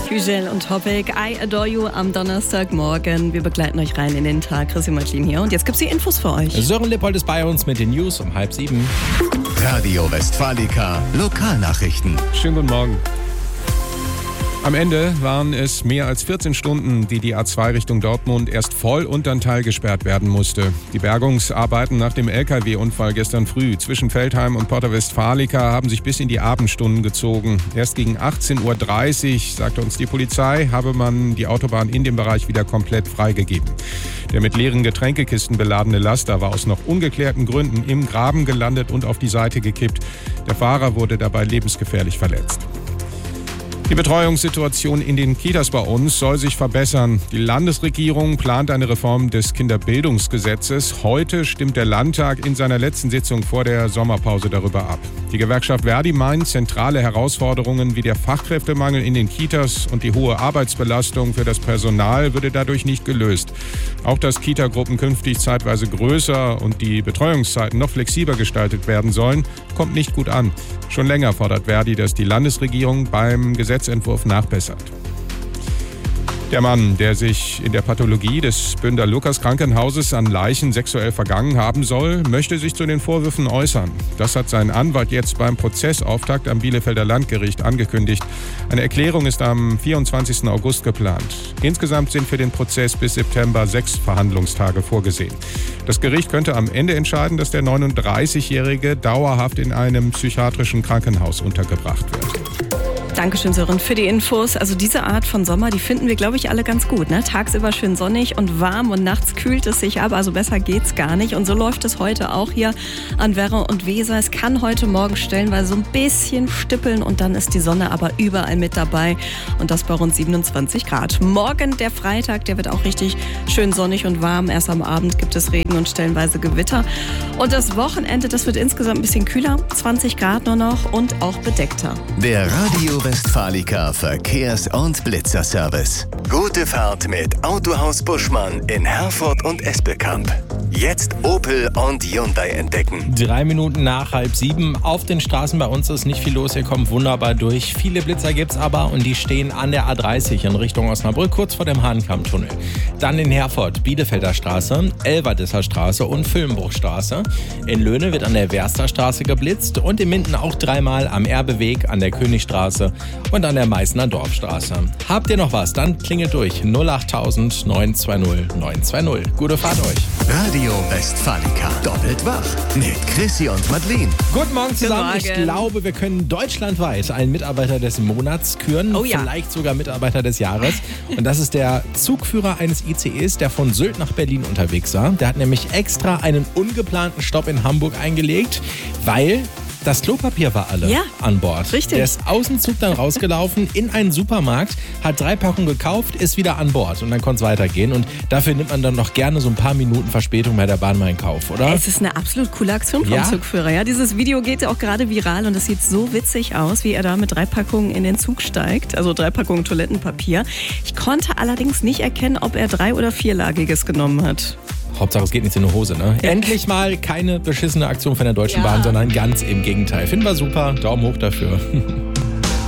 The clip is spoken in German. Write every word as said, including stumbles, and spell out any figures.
Hügel und Topic, I Adore You am Donnerstagmorgen. Wir begleiten euch rein in den Tag. Chrissy Martin hier und jetzt gibt's die Infos für euch. Sören Lippold ist bei uns mit den News um halb sieben. Radio Westfalica Lokalnachrichten. Schönen guten Morgen. Am Ende waren es mehr als vierzehn Stunden, die die A zwei Richtung Dortmund erst voll und dann teilgesperrt werden musste. Die Bergungsarbeiten nach dem L K W-Unfall gestern früh zwischen Veltheim und Porta Westfalica haben sich bis in die Abendstunden gezogen. Erst gegen achtzehn Uhr dreißig, sagte uns die Polizei, habe man die Autobahn in dem Bereich wieder komplett freigegeben. Der mit leeren Getränkekisten beladene Laster war aus noch ungeklärten Gründen im Graben gelandet und auf die Seite gekippt. Der Fahrer wurde dabei lebensgefährlich verletzt. Die Betreuungssituation in den Kitas bei uns soll sich verbessern. Die Landesregierung plant eine Reform des Kinderbildungsgesetzes. Heute stimmt der Landtag in seiner letzten Sitzung vor der Sommerpause darüber ab. Die Gewerkschaft Verdi meint, zentrale Herausforderungen wie der Fachkräftemangel in den Kitas und die hohe Arbeitsbelastung für das Personal würde dadurch nicht gelöst. Auch dass Kitagruppen künftig zeitweise größer und die Betreuungszeiten noch flexibler gestaltet werden sollen, kommt nicht gut an. Schon länger fordert Verdi, dass die Landesregierung beim Gesetzentwurf nachbessert. Der Mann, der sich in der Pathologie des Bünder Lukas Krankenhauses an Leichen sexuell vergangen haben soll, möchte sich zu den Vorwürfen äußern. Das hat sein Anwalt jetzt beim Prozessauftakt am Bielefelder Landgericht angekündigt. Eine Erklärung ist am vierundzwanzigsten August geplant. Insgesamt sind für den Prozess bis September sechs Verhandlungstage vorgesehen. Das Gericht könnte am Ende entscheiden, dass der neununddreißigjährige dauerhaft in einem psychiatrischen Krankenhaus untergebracht wird. Dankeschön, Sören, für die Infos. Also diese Art von Sommer, die finden wir, glaube ich, alle ganz gut. Ne? Tagsüber schön sonnig und warm und nachts kühlt es sich ab. Also besser geht's gar nicht. Und so läuft es heute auch hier an Werra und Weser. Es kann heute Morgen stellenweise so ein bisschen stippeln und dann ist die Sonne aber überall mit dabei. Und das bei rund siebenundzwanzig Grad. Morgen, der Freitag, der wird auch richtig schön sonnig und warm. Erst am Abend gibt es Regen und stellenweise Gewitter. Und das Wochenende, das wird insgesamt ein bisschen kühler. zwanzig Grad nur noch und auch bedeckter. Der Radio Westfalica Verkehrs- und Blitzerservice. Gute Fahrt mit Autohaus Buschmann in Herford und Espelkamp. Jetzt Opel und Hyundai entdecken. Drei Minuten nach halb sieben. Auf den Straßen bei uns ist nicht viel los. Ihr kommt wunderbar durch. Viele Blitzer gibt's aber und die stehen an der A dreißig in Richtung Osnabrück, kurz vor dem Hahnkammtunnel. Dann in Herford, Bielefelder Straße, Elverdisser Straße und Filmbruchstraße. In Löhne wird an der Wersterstraße geblitzt und in Minden auch dreimal am Erbeweg, an der Königstraße und an der Meißner Dorfstraße. Habt ihr noch was? Dann klingelt durch null acht tausend neun zwei null neun zwei null. Gute Fahrt euch. Radio Westfalica. Doppelt wach mit Chrissy und Madeleine. Guten Morgen zusammen. Guten Morgen. Ich glaube, wir können deutschlandweit einen Mitarbeiter des Monats küren. Oh ja. Vielleicht sogar Mitarbeiter des Jahres. Und das ist der Zugführer eines I C Es, der von Sylt nach Berlin unterwegs war. Der hat nämlich extra einen ungeplanten Stopp in Hamburg eingelegt, weil das Klopapier war alle Ja, an Bord. richtig. Der ist aus dem Zug dann rausgelaufen in einen Supermarkt, hat drei Packungen gekauft, ist wieder an Bord und dann konnte es weitergehen. Und dafür nimmt man dann noch gerne so ein paar Minuten Verspätung bei der Bahn mal in Kauf, oder? Es ist eine absolut coole Aktion vom Ja? Zugführer. Ja, dieses Video geht ja auch gerade viral und es sieht so witzig aus, wie er da mit drei Packungen in den Zug steigt. Also drei Packungen Toilettenpapier. Ich konnte allerdings nicht erkennen, ob er drei- oder vierlagiges genommen hat. Hauptsache, es geht nicht in die Hose, ne? Ja. Endlich mal keine beschissene Aktion von der Deutschen Ja. Bahn, sondern ganz im Gegenteil. Finden wir super. Daumen hoch dafür.